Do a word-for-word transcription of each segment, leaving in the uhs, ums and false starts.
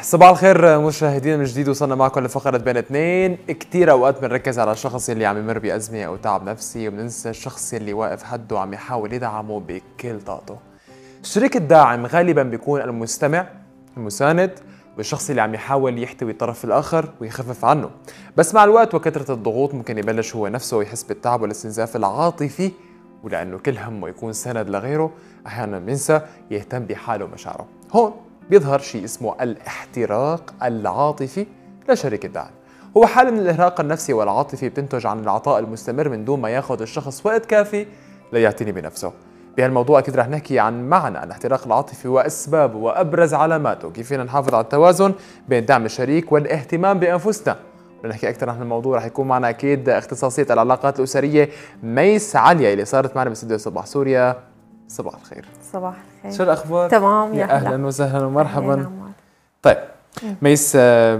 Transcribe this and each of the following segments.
صباح الخير مشاهدينا من جديد، وصلنا معكم لفقرة بين اثنين. كثير اوقات بنركز على الشخص اللي عم يمر بأزمة او تعب نفسي، وبننسى الشخص اللي واقف حده وعم يحاول يدعمه بكل طاقته. الشريك الداعم غالبا بيكون المستمع المساند، والشخص اللي عم يحاول يحتوي الطرف الاخر ويخفف عنه. بس مع الوقت وكثرة الضغوط ممكن يبلش هو نفسه يحس بالتعب والاستنزاف العاطفي، ولانه كل همه يكون سند لغيره احيانا بينسى يهتم بحاله ومشاعره. هون بيظهر شيء اسمه الاحتراق العاطفي لشريك الدعم. هو حالة من الإرهاق النفسي والعاطفي بتنتج عن العطاء المستمر من دون ما ياخذ الشخص وقت كافي ليعتني بنفسه. بهالموضوع أكيد رح نحكي عن معنى الاحتراق العاطفي وأسبابه وأبرز علاماته، كيف فينا نحافظ على التوازن بين دعم الشريك والاهتمام بأنفسنا. بدنا نحكي أكثر عن الموضوع. رح يكون معنا أكيد اختصاصية العلاقات الأسرية ميس عليا اللي صارت معنا باستديو صباح سوريا. صباح الخير. صباح الخير. شو الأخبار؟ تمام يا أهلا أهلا وسهلا ومرحبا. طيب مم. ميس،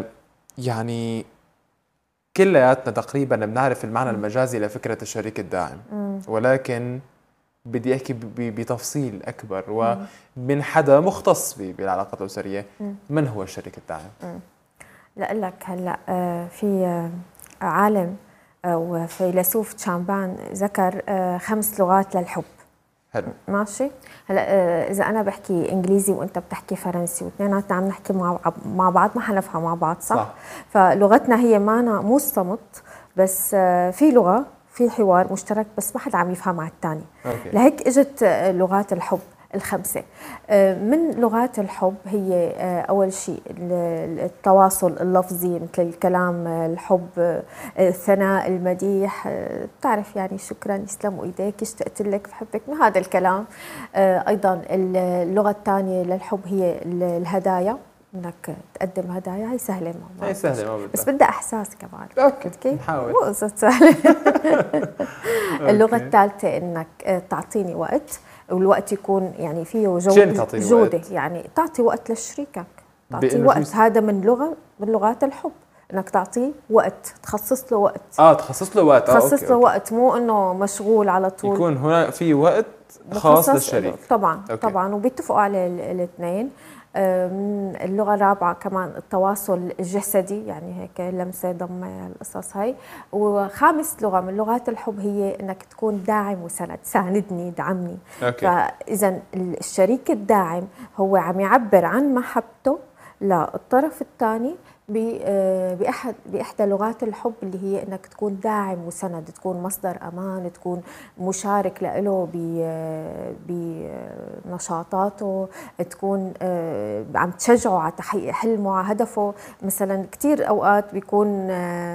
يعني كلياتنا تقريبا بنعرف المعنى المجازي لفكرة الشريك الداعم، مم. ولكن بدي أحكي بتفصيل أكبر ومن حدا مختص بالعلاقات الأسرية. مم. من هو الشريك الداعم؟ لأقول لك هلأ في عالم وفيلسوف تشامبان ذكر خمس لغات للحب. حلو. ماشي. هلا اذا انا بحكي انجليزي وانت بتحكي فرنسي واثنيناتنا عم نحكي مع مع بعض ما حنفهم مع بعض، صح؟ صح. فلغتنا هي معنا مو صمت، بس في لغه في حوار مشترك بس ما حدا عم يفهم على الثاني. لهيك اجت لغات الحب الخمسه. من لغات الحب هي اول شيء التواصل اللفظي، مثل الكلام، الحب، الثناء، المديح، بتعرف يعني شكرا، يسلموا ايديك، اشتقت لك، بحبك، من هذا الكلام. ايضا اللغه الثانيه للحب هي الهدايا، انك تقدم هدايا. هي سهله، ما هي سهله ما بدها، بس بدها احساس كمان. اوكي نحاول. مو قصه سهله. اللغه الثالثه انك تعطيني وقت، والوقت يكون يعني فيه جودة, جودة يعني تعطي وقت لشريكك، تعطي وقت. هذا من لغة من لغات الحب، انك تعطيه وقت، تخصص له وقت. اه تخصص له وقت. تخصص له أوكي. وقت، مو انه مشغول على طول. يكون هنا في وقت خاص للشريك. طبعا أوكي. طبعا، وبيتفقوا عليه الاثنين. من اللغة الرابعة كمان التواصل الجسدي، يعني هيك لمسة، ضمة، القصص هاي. وخامس لغة من لغات الحب هي انك تكون داعم وسند، ساندني، دعمني. أوكي. فإذا الشريك الداعم هو عم يعبر عن محبته للطرف الثاني بأحد بإحدى لغات الحب، اللي هي انك تكون داعم وسند، تكون مصدر امان، تكون مشارك له بنشاطاته، تكون عم تشجعه على تحقيق حلمه، على هدفه. مثلا كثير اوقات بيكون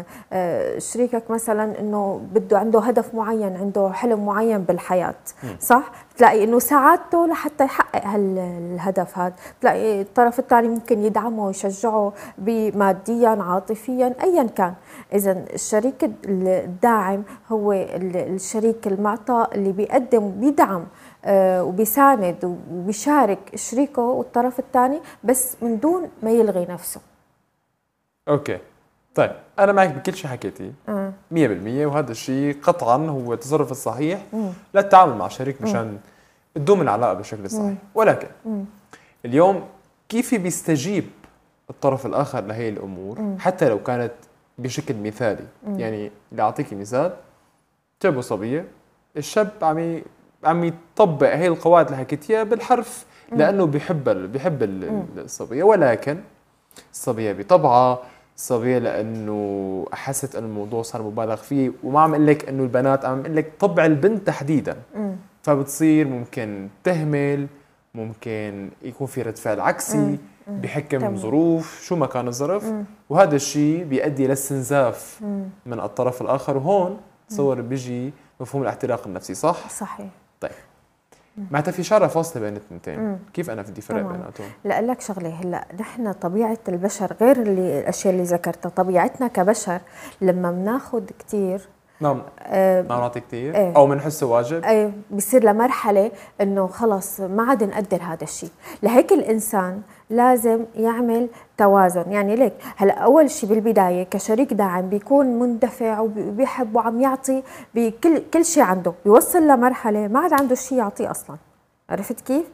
شريكك مثلا انه بده عنده هدف معين، عنده حلم معين بالحياه، صح؟ بتلاقي انه ساعدته لحتى يحقق هالهدف هذا. بتلاقي الطرف الثاني ممكن يدعمه ويشجعه ماديا، عاطفيا، ايا كان. اذا الشريك الداعم هو الشريك المعطاء اللي بيقدم، بيدعم وبيساند وبيشارك شريكه والطرف الثاني، بس من دون ما يلغي نفسه. اوكي طيب، انا معك بكل شيء حكيتي مية بالمية، وهذا الشيء قطعا هو التصرف الصحيح مم. للتعامل مع الشريك مشان تدوم العلاقه بالشكل الصحيح. مم. ولكن مم. اليوم كيف بيستجيب الطرف الآخر لهي الأمور، مم. حتى لو كانت بشكل مثالي؟ مم. يعني لأعطيكي مثال، شاب وصبية، الشاب عم عم يطبق هي القواعد اللي حكيتيها بالحرف، مم. لأنه بيحب بيحب الصبية، ولكن الصبية بطبعها، الصبية لأنه حست أن الموضوع صار مبالغ فيه. وما عم أقول لك إنه البنات، عم أقول لك طبع البنت تحديدا، مم. فبتصير ممكن تهمل، ممكن يكون في رد فعل عكسي، مم. بحكم ظروف، شو ما كان الظرف، مم. وهذا الشيء بيؤدي لاستنزاف من الطرف الآخر. وهون تصور بيجي مفهوم الاحتراق النفسي، صح؟ صحيح. طيب معناتها في شارة فاصلة بين الثنتين، كيف أنا بدي فرق بيناتهم؟ لا أقول لك شغلة، هلا نحن طبيعة البشر غير اللي الأشياء اللي ذكرتها. طبيعتنا كبشر لما بناخذ كثير، نعم آه ما نعطي كثير، ايه او بنحسه واجب، ايه بصير لمرحله انه خلص ما عاد نقدر هذا الشيء. لهيك الانسان لازم يعمل توازن. يعني ليك هلا اول شيء بالبدايه كشريك داعم بيكون مندفع وبيحب وعم يعطي بكل كل شيء عنده، بيوصل لمرحله ما عاد عنده شيء يعطيه اصلا. عرفت كيف؟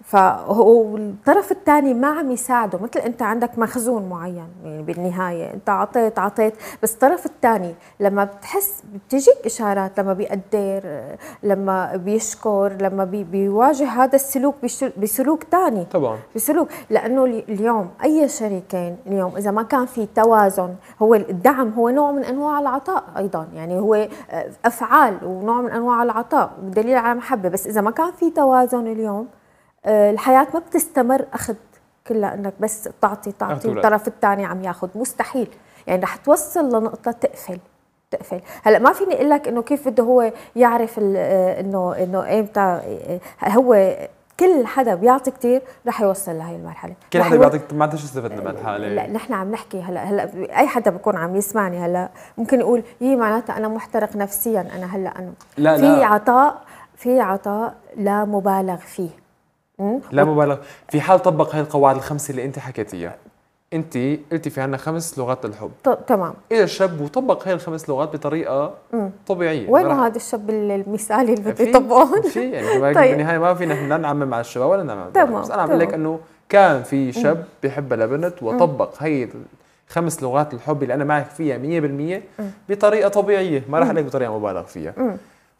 فهو الطرف الثاني ما عم يساعده، مثل انت عندك مخزون معين يعني بالنهايه انت عطيت عطيت، بس الطرف الثاني لما بتحس بتجيك اشارات، لما بيقدر، لما بيشكر، لما بي بيواجه هذا السلوك بسلوك ثاني طبعا بسلوك، لانه اليوم اي شريكين اليوم اذا ما كان في توازن، هو الدعم هو نوع من انواع العطاء ايضا، يعني هو افعال ونوع من انواع العطاء ودليل على محبه، بس اذا ما كان في توازن اليوم الحياة ما بتستمر أخذ كلها، إنك بس تعطي تعطي والطرف الثاني عم ياخذ، مستحيل، يعني رح توصل لنقطة تقفل تقفل. هلا ما فيني اقول لك انه كيف بده هو يعرف انه انه امتى، هو كل حدا بيعطي كثير رح يوصل لهي المرحله، كل حدا بيعطي. ما انت شو استفدنا من الحاله؟ لا نحن عم نحكي هلا هلا اي حدا بيكون عم يسمعني هلا ممكن يقول يي معناتها انا محترق نفسيا، انا هلا انا لا في لا. عطاء في عطاء لا مبالغ فيه، لا مبالغ في حال طبق هاي القواعد الخمسه اللي انت حكيتيها. انت قلتي في عنا خمس لغات للحب، تمام. اذا الشاب وطبق هاي الخمس لغات بطريقه مم. طبيعيه، وين هذا الشاب المثالي اللي بده يطبقهم؟ في يعني طيب. بالنهايه ما فينا احنا نعمم على الشباب ولا نعمم، تمام. بس انا عم بقول لك انه كان في شاب بيحبها لبنت وطبق هي خمس لغات الحب اللي انا معك فيها مية بالمية بطريقه طبيعيه، ما راح اقول لك بطريقه مبالغ فيها. مم.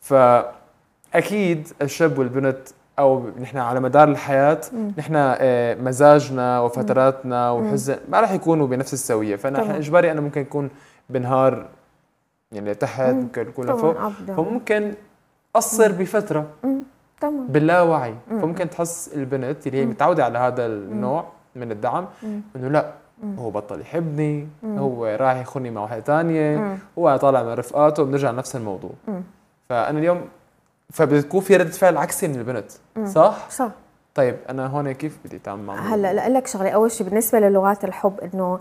فاكيد الشاب والبنت او نحن على مدار الحياه نحن مزاجنا وفتراتنا وحزن ما راح يكونوا بنفس السويه، فانا اجباري انا ممكن يكون بنهار يعني تحت، ممكن يكون لفوق، فممكن اقصر بفتره تمام باللاوعي، فممكن تحس البنت اللي هي متعوده على هذا النوع من الدعم انه لا هو بطل يحبني، هو راح يخوني مع واحده ثانيه، هو طالع من رفقاته، وبنرجع لنفس الموضوع. فانا اليوم فبتكون في ردة فعل عكسي من البنت، صح؟ صح. طيب انا هون كيف بدي اتعامل مع الموضوع؟ هلا لاقول لك شغله، اول شيء بالنسبه للغات الحب انه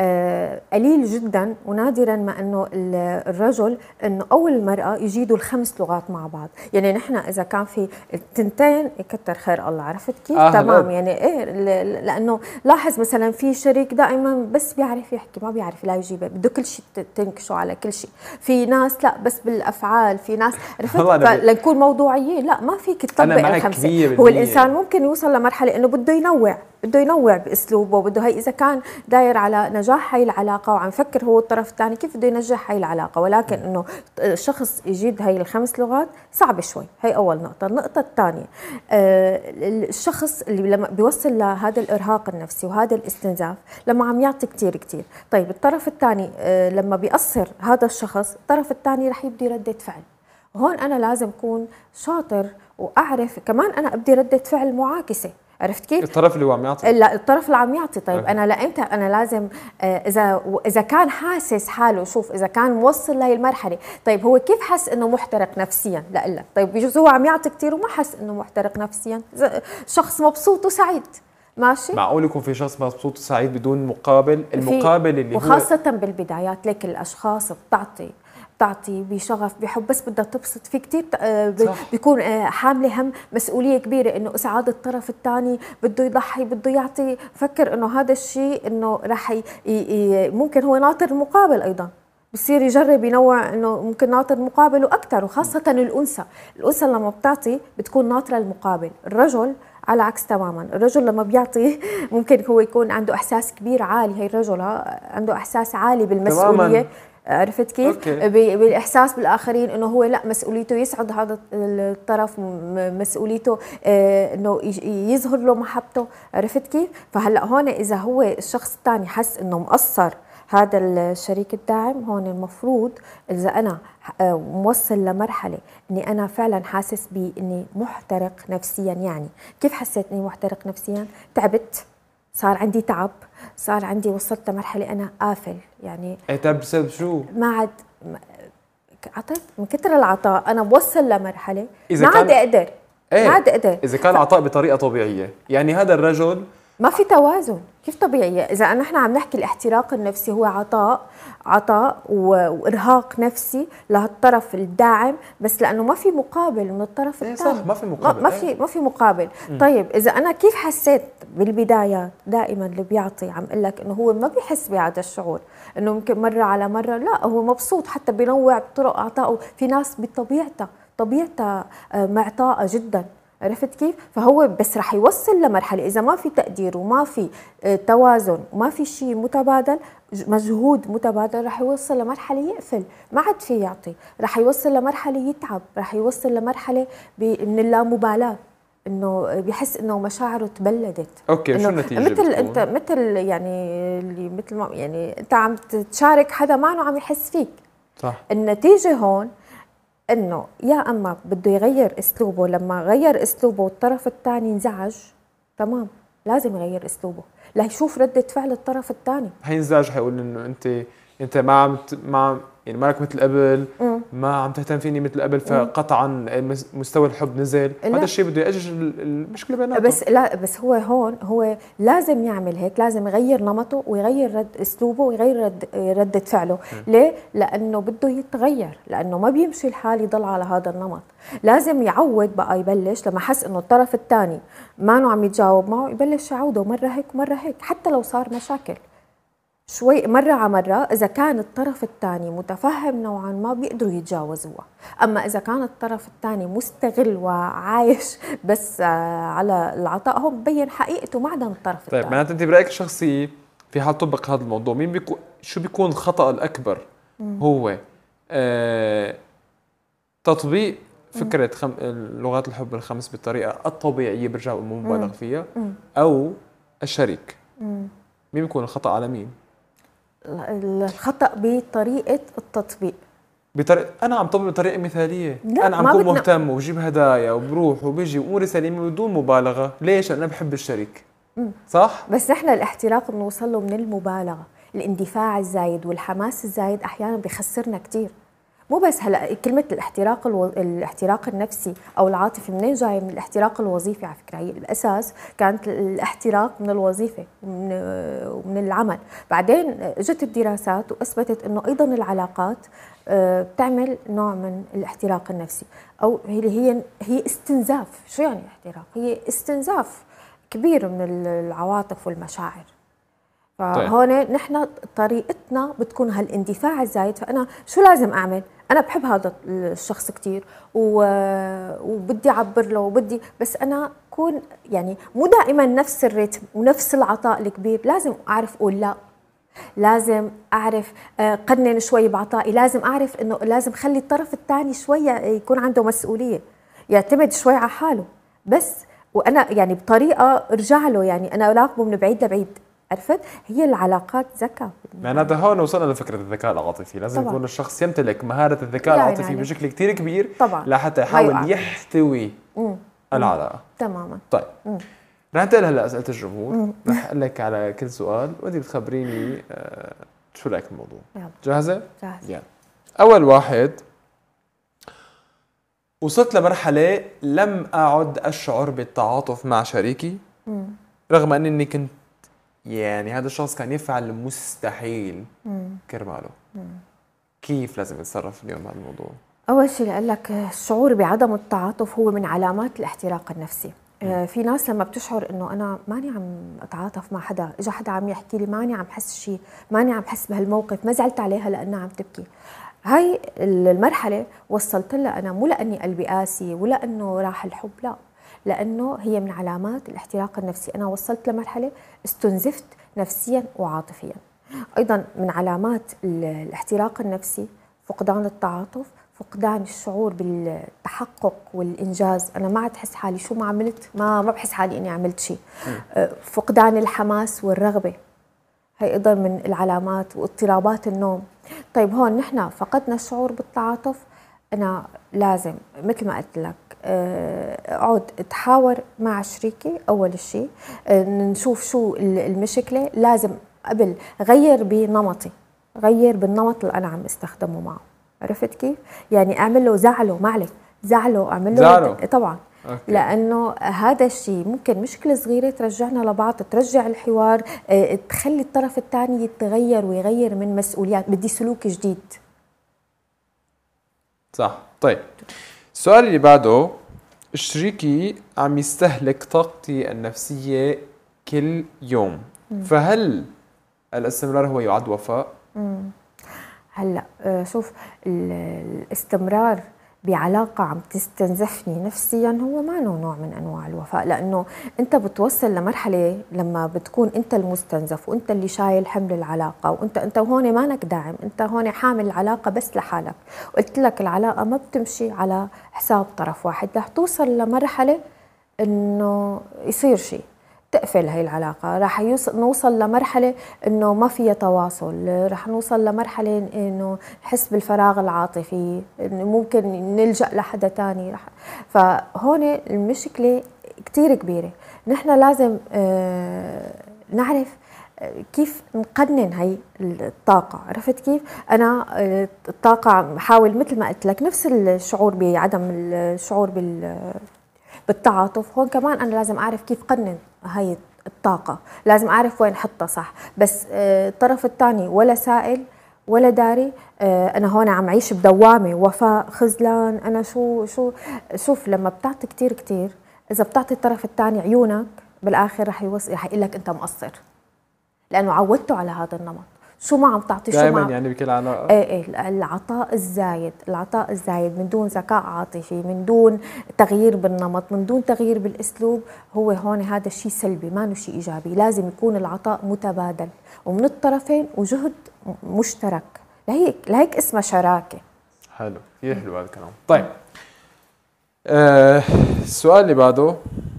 آه قليل جدا ونادرا ما انه الرجل انه او المراه يجيدوا الخمس لغات مع بعض، يعني نحن اذا كان في التنتين كتر خير الله، عرفت كيف؟ آه تمام. يعني ايه، لانه لاحظ مثلا في شريك دائما بس بيعرف يحكي، ما بيعرف لا يجيب، بده كل شيء تنكشوا على كل شيء، في ناس لا بس بالافعال، في ناس عرفت لنكون موضوعيين، لا ما فيك تطبق الخمسه. هو الانسان ممكن يوصل لمرحله انه بده ينوع، بده ينوع باسلوبه، بده هي اذا كان داير على نجاح هي العلاقه وعم فكر هو الطرف الثاني كيف بده ينجح هي العلاقه، ولكن انه الشخص يجيد هي الخمس لغات صعب شوي، هي اول نقطه. النقطه الثانيه آه الشخص اللي لما بيوصل لهذا الارهاق النفسي وهذا الاستنزاف لما عم يعطي كثير كثير، طيب الطرف الثاني آه لما بيقصر هذا الشخص، الطرف الثاني رح يبدي رده فعل. هون انا لازم اكون شاطر واعرف كمان انا ابدي رده فعل معاكسه، عرفت كيف؟ الطرف اللي هو عم يعطي، لا الطرف اللي عم يعطي. طيب أه. انا لامتى انا لازم آه اذا اذا كان حاسس حاله، شوف اذا كان موصل لهي المرحله، طيب هو كيف حس انه محترق نفسيا؟ لا لا طيب بجوز هو عم يعطي كثير وما حس انه محترق نفسيا، شخص مبسوط وسعيد، ماشي؟ معقول يكون في شخص مبسوط وسعيد بدون مقابل؟ المقابل اللي وخاصة هو وخاصة بالبدايات، لك الاشخاص بتعطي بتعطي بشغف بحب بس بدها تبسط، في كثير بيكون حامله هم مسؤوليه كبيره انه اسعاد الطرف الثاني، بده يضحي، بده يعطي، فكر انه هذا الشيء انه رح ممكن هو ناطر المقابل ايضا، بصير يجرب ينوع انه ممكن ناطر مقابل واكثر، وخاصه الانثى، الانثى لما بتعطي بتكون ناطره المقابل، الرجل على عكس تماما، الرجل لما بيعطي ممكن هو يكون عنده احساس كبير عالي، هي الرجل عنده احساس عالي بالمسؤوليه تماماً. عرفت كيف؟ أوكي. بالاحساس بالاخرين انه هو لا مسؤوليته يسعد هذا الطرف، مسؤوليته آه انه يظهر له محبته، عرفت كيف؟ فهلا هون اذا هو الشخص الثاني حس انه مقصر هذا الشريك الداعم، هون المفروض اذا انا موصل لمرحله اني انا فعلا حاسس باني محترق نفسيا، يعني كيف حسيت اني محترق نفسيا؟ تعبت، صار عندي تعب، صار عندي وصلت لمرحله انا قافل، يعني اي تعب بسبب شو؟ ما عاد عطيت من كثر العطاء، انا بوصل لمرحله ما عاد اقدر ايه؟ ما عاد اقدر. اذا كان عطاء بطريقه طبيعيه، يعني هذا الرجل ما في توازن، كيف طبيعي؟ اذا نحن عم نحكي الاحتراق النفسي هو عطاء عطاء وارهاق نفسي لهالطرف الداعم، بس لانه ما في مقابل من الطرف الثاني. صح، ما في مقابل، ما في ما في مقابل. م. طيب اذا انا كيف حسيت بالبدايات؟ دائما اللي بيعطي عم اقول لك انه هو ما بيحس بهذا الشعور، انه ممكن مره على مره لا هو مبسوط، حتى بينوع بطرق اعطائه، في ناس بطبيعتها طبيعتها معطاءه جدا، عرفت كيف؟ فهو بس رح يوصل لمرحله اذا ما في تقدير وما في توازن وما في شيء متبادل، مجهود متبادل، رح يوصل لمرحله يقفل، ما عاد في يعطي، رح يوصل لمرحله يتعب، رح يوصل لمرحله من اللامبالاه، انه بيحس انه مشاعره تبلدت. اوكي شو النتيجه؟ مثل بتكون؟ انت مثل يعني اللي مثل ما يعني انت عم تشارك حدا ما عم يحس فيك. صح. النتيجه هون انه يا اما بده يغير اسلوبه، لما غير اسلوبه والطرف الثاني انزعج، تمام لازم يغير اسلوبه ليشوف رده فعل الطرف الثاني. حينزعج، حيقول انه انت انت ما عم ما عم يعني مالك مثل قبل، ما عم تهتم فيني مثل قبل، فقطعا مستوى الحب نزل. هذا الشيء بده يأجج المشكله بيناتهم. بس لا بس هو هون هو لازم يعمل هيك، لازم يغير نمطه ويغير رد اسلوبه ويغير رد رده فعله. م. ليه؟ لانه بده يتغير، لانه ما بيمشي الحال يضل على هذا النمط. لازم يعود بقى، يبلش لما حس انه الطرف الثاني ما عم يتجاوب معه يبلش يعوده مره هيك ومره هيك، حتى لو صار مشاكل شوي مرة على مرة. إذا كان الطرف الثاني متفهم نوعا ما بيقدروا يتجاوزوها، أما إذا كان الطرف الثاني مستغل وعايش بس على العطاء، هو ببين حقيقته معدن الطرف الثاني. طيب معناته أنت برأيك الشخصي في حال طبق هذا الموضوع، مين بيكون شو بيكون الخطأ الأكبر؟ مم. هو آه تطبيق فكرة خم... لغات الحب الخمس بالطريقة الطبيعية برجع مبالغ فيها، مم. أو الشريك؟ مم. مين بيكون الخطأ على مين؟ الخطأ بطريقة التطبيق. بطريقة أنا عم طبق بطريقة مثالية، أنا عم كون مهتم وبجيب هدايا وبروح وبيجي وأموري سليمة بدون مبالغة. ليش؟ أنا بحب الشريك. مم. صح؟ بس نحن الاحتراق بنوصل له من المبالغة، الاندفاع الزايد والحماس الزايد أحيانا بيخسرنا كتير. مو بس هلا كلمة الاحتراق الو... الاحتراق النفسي أو العاطفي منين جاي؟ من الاحتراق الوظيفي على فكرة. هي الأساس كانت الاحتراق من الوظيفة ومن ومن العمل، بعدين اجت الدراسات وأثبتت إنه أيضا العلاقات بتعمل نوع من الاحتراق النفسي، أو هي هي هي استنزاف. شو يعني احتراق؟ هي استنزاف كبير من العواطف والمشاعر. فهون نحن طريقتنا بتكون هالاندفاع الزايد. فانا شو لازم اعمل؟ انا بحب هذا الشخص كثير وبدي اعبر له وبدي، بس انا اكون يعني مو دائما نفس الريتم ونفس العطاء الكبير. لازم اعرف اقول لا، لازم اعرف قنن شوي بعطائي، لازم اعرف انه لازم خلي الطرف الثاني شويه يكون عنده مسؤوليه، يعتمد شوي على حاله. بس وانا يعني بطريقه ارجع له، يعني انا اراقبه من بعيد لبعيد. عرفت؟ هي العلاقات ذكاء. معناتها هون وصلنا لفكره الذكاء العاطفي. لازم طبعا يكون الشخص يمتلك مهاره الذكاء العاطفي يعني بشكل كثير كبير طبعا لحتى يحاول يحتوي مم. العلاقه. تماما. طيب مم. رح ننتقل هلا اسئله الجمهور. رح اقول لك على كل سؤال وانت بتخبريني آه شو رايك بالموضوع. يلا. جاهزه؟ جاهزه. يعني. اول واحد: وصلت لمرحله لم اعد اشعر بالتعاطف مع شريكي مم. رغم اني كنت يعني هذا الشخص كان يفعل مستحيل كرماله. كيف لازم يتصرف اليوم بهذا الموضوع؟ اول شيء اقول لك الشعور بعدم التعاطف هو من علامات الاحتراق النفسي. مم. في ناس لما بتشعر انه انا ماني عم اتعاطف مع حدا، اجى حدا عم يحكي لي ماني عم حس شيء، ماني عم حس بهالموقف، ما زعلت عليها لانها عم تبكي. هاي المرحله وصلت لها انا مو لاني قلبي قاسي ولا انه راح الحب، لا، لأنه هي من علامات الاحتراق النفسي. أنا وصلت لمرحلة استنزفت نفسيا وعاطفيا. أيضا من علامات الاحتراق النفسي فقدان التعاطف، فقدان الشعور بالتحقق والإنجاز. أنا ما عاد أحس حالي شو ما عملت، ما ما بحس حالي إني عملت شيء. فقدان الحماس والرغبة، هي أيضا من العلامات. واضطرابات النوم. طيب هون نحن فقدنا الشعور بالتعاطف، أنا لازم مثل ما قلت لك اقعد اتحاور مع شريكي اول شيء، نشوف شو المشكله. لازم قبل غير بنمطي، غير بالنمط اللي انا عم استخدمه معه. عرفت كيف؟ يعني اعمل له زعله، ما عليك زعله، اعمل له زعله طبعا. أوكي. لانه هذا الشيء ممكن مشكله صغيره ترجعنا لبعض، ترجع الحوار، تخلي الطرف الثاني يتغير ويغير من مسؤوليات. بدي سلوك جديد. صح. طيب السؤال اللي بعده: شريكي عم يستهلك طاقتي النفسية كل يوم، مم. فهل الاستمرار هو يعد وفاء؟ مم. هلا شوف، الاستمرار بعلاقة عم تستنزفني نفسيا هو ما نوع من أنواع الوفاء، لأنه أنت بتوصل لمرحلة لما بتكون أنت المستنزف وأنت اللي شايل حمل العلاقة، وأنت أنت هون مانك داعم، أنت هون حامل العلاقة بس لحالك. قلت لك العلاقة ما بتمشي على حساب طرف واحد، رح توصل لمرحلة إنه يصير شيء تقفل هاي العلاقة، رح نوصل لمرحلة إنه ما فيها تواصل، رح نوصل لمرحلة إنه نحس بالفراغ العاطفي، إنه ممكن نلجأ لحدا تاني رح. فهون المشكلة كتير كبيرة. نحن لازم آه نعرف كيف نقنن هاي الطاقة. عرفت كيف؟ أنا الطاقة بحاول مثل ما قلت لك نفس الشعور بعدم الشعور بال بالتعاطف، هون كمان أنا لازم أعرف كيف قنن هاي الطاقة، لازم أعرف وين حطها صح. بس الطرف الثاني ولا سائل ولا داري، أنا هون عم عيش بدوامة وفاء خذلان. أنا شو شو شوف، لما بتعطي كتير كتير، إذا بتعطي الطرف الثاني عيونك بالآخر رح يوصل رح يقول لك أنت مقصر، لأنه عودته على هذا النمط. شو ما عم تعطي شو دائما ما يعني بكل علاقه ايه ايه العطاء الزايد، العطاء الزايد من دون ذكاء عاطفي، من دون تغيير بالنمط، من دون تغيير بالاسلوب، هو هون هذا الشيء سلبي، ما له شيء ايجابي. لازم يكون العطاء متبادل ومن الطرفين وجهد مشترك، لهيك لهيك اسمها شراكه. حلو، كثير حلو هذا الكلام. طيب آه السؤال اللي بعده،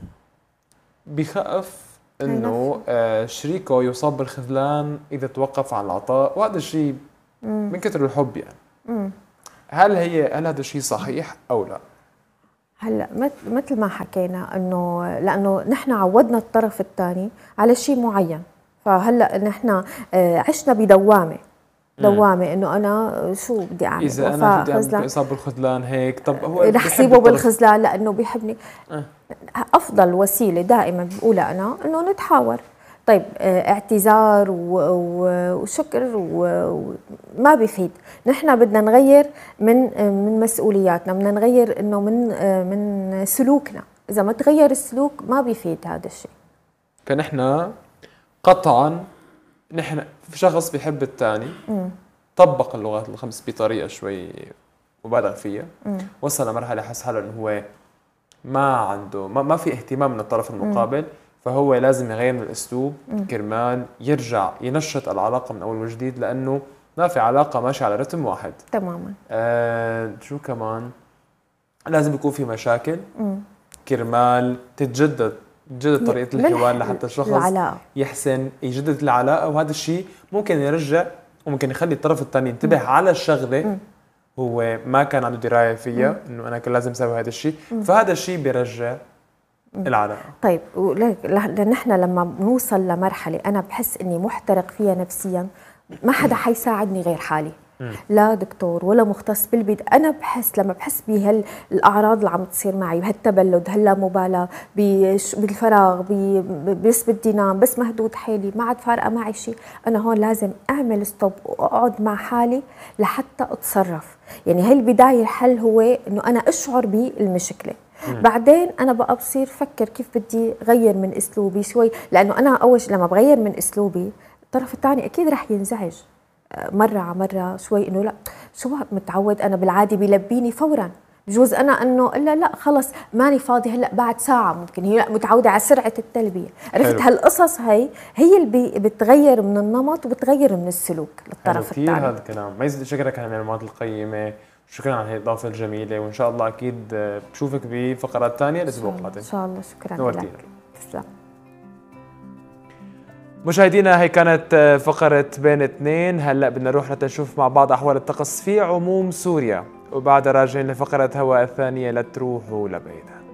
بخاف انه آه شريكه يصاب بالخذلان اذا توقف عن العطاء، وهذا الشيء من كثر الحب يعني. مم. هل هي هل هذا الشيء صحيح او لا؟ هلا مثل ما حكينا انه لانه نحن عودنا الطرف الثاني على شيء معين، فهلا نحن عشنا بدوامه دوامه انه انا شو بدي اعمل، اذا انا بدي اعمل اصاب بالخذلان هيك، طب هو رح سيبه بالخذلان لانه بيحبني. أه. افضل وسيله دائما بقولها انا انه نتحاور. طيب اعتذار وشكر وما بيفيد. نحن بدنا نغير من من مسؤولياتنا، بدنا نغير انه من من سلوكنا. اذا ما تغير السلوك ما بيفيد هذا الشيء. فنحن قطعا نحن في شخص بيحب الثاني، طبق اللغات الخمس بطريقه شوي مبالغ فيها، مم. وصل لمرحله حس حاله انه هو ما عنده ما, ما في اهتمام من الطرف المقابل، مم. فهو لازم يغير من الاسلوب كرمال يرجع ينشط العلاقه من اول وجديد، لانه ما في علاقه ماشيه على رتم واحد تماما. آه شو كمان لازم يكون في مشاكل، مم. كرمال تتجدد تجدد طريقه الحوار لحتى الشخص العلاقة. يحسن يجدد العلاقه، وهذا الشيء ممكن يرجع وممكن يخلي الطرف الثاني ينتبه مم. على الشغله مم. هو ما كان عنده درايه فيها، انه انا كان لازم اسوي هذا الشيء، فهذا الشيء بيرجع العلاقه. طيب نحن لما بنوصل لمرحله انا بحس اني محترق فيها نفسيا، ما حدا حيساعدني غير حالي، لا دكتور ولا مختص بالبيت. انا بحس لما بحس بهالاعراض اللي عم تصير معي، بهالتبلد، هلا مبالاه بالفراغ، بس بدي نام، بس مهدود حيلي، ما عاد فارقه معي شيء، انا هون لازم اعمل ستوب واقعد مع حالي لحتى اتصرف. يعني هي البدايه، الحل هو انه انا اشعر بالمشكله، بعدين انا بقى بصير فكر كيف بدي غير من اسلوبي شوي، لانه انا اول شيء لما بغير من اسلوبي الطرف الثاني اكيد رح ينزعج مرة على مرة شوي، انه لا شو متعود انا بالعادي بيلبيني فورا، بجوز انا انه لا لا خلص ماني فاضي هلا بعد ساعة، ممكن هي لا متعودة على سرعة التلبية. عرفت هالقصص هي هي اللي بتغير من النمط وبتغير من السلوك للطرف الثاني. كثير هذا الكلام. ما يزيد شكرك على المعلومات القيمة، شكرا على هي الإضافة الجميلة، وإن شاء الله أكيد بشوفك بفقرات ثانية الأسبوع القادم. إن شاء الله. شكرا لك. تسلم. مشاهدينا، هي كانت فقرة بين اثنين. هلأ بدنا نروح لتنشوف مع بعض أحوال الطقس في عموم سوريا، وبعدها راجعين لفقرة هواء الثانية. لا تروحوا لبعيد.